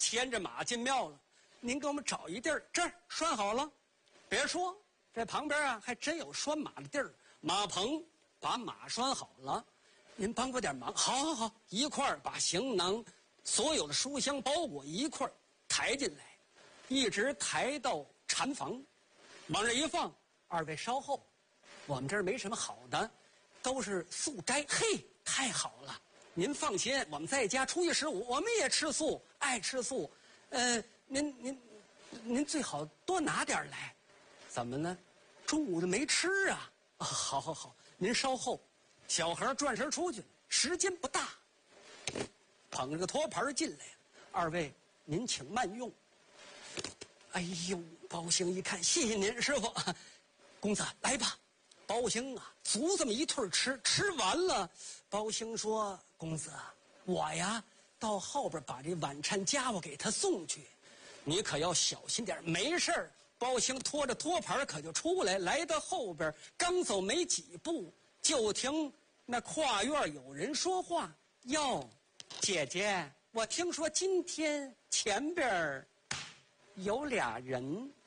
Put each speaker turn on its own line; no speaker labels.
牵着马进庙了。您给我们找一地儿，这儿拴好了。别说，这旁边啊还真有拴马的地儿，马棚把马拴好了。您帮我点忙，好，一块儿把行囊、所有的书箱包裹一块儿抬进来，一直抬到禅房，往这一放。二位稍后，我们这儿没什么好的，都是素斋。嘿，太好了！您放心，我们在家初一15，我们也吃素，爱吃素。您最好多拿点来。怎么呢？中午的没吃啊？好，您稍后。小孩转身出去了，时间不大，捧着个托盘进来了。二位，您请慢用。哎呦，包兴一看，谢谢您师傅。公子来吧。包兴啊，足这么一顿吃完了。包兴说：“公子，我呀到后边把这晚餐家伙给他送去，你可要小心点。”没事儿。包兴拖着托盘可就出来，来到后边，刚走没几步，就听那跨院有人说话：“哟，姐姐，我听说今天前边有俩人。”